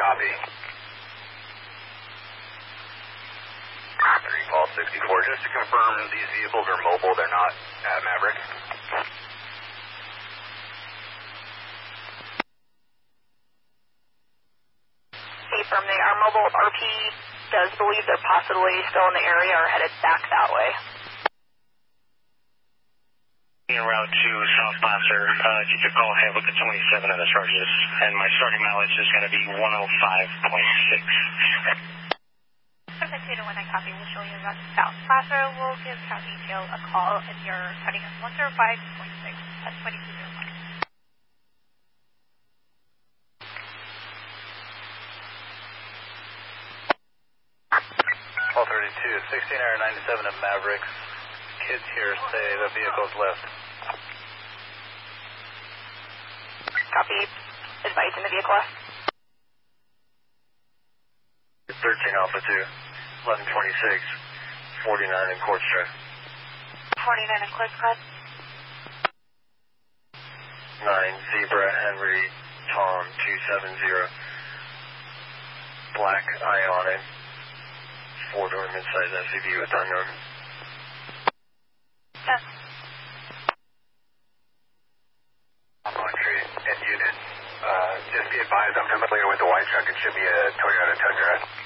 copy. 3 Paul 64, just to confirm these vehicles are mobile, they're not Maverick. Hey, from the our mobile RP does believe they're possibly still in the area or headed back that way. En route to South Placer, you could call ahead with the 27 of the charges, and my starting mileage is going to be 105.6. Perfect, when I copy, we'll show you about South Placer. We'll give County Detail a call if you're heading in 105.6 at 2205. Paul 32, 16 hour 97 of Mavericks. Kids here say the vehicle's left. Copy. Advice in the vehicle. 13 Alpha 2, 1126, 49 in Court Drive. 49 in Court Drive. 9 Zebra Henry Tom 270. Black Ionic. 4-door midsize SUV with unknown. Yes. Entry and unit. Just be advised, I'm familiar with the white truck. It should be a Toyota Tundra.